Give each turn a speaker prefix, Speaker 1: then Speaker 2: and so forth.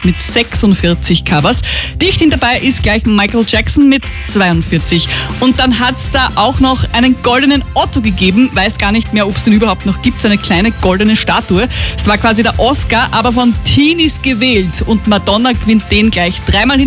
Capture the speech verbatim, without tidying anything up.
Speaker 1: mit sechsundvierzig Covers. Dicht hinterbei ist gleich Michael Jackson mit zweiundvierzig. Und dann hat es da auch noch einen goldenen Otto gegeben. Weiß gar nicht mehr, ob es den überhaupt noch gibt. So eine kleine goldene Statue. Es war quasi der Oscar, aber von Teenies gewählt. Und Madonna gewinnt den gleich dreimal hintereinander.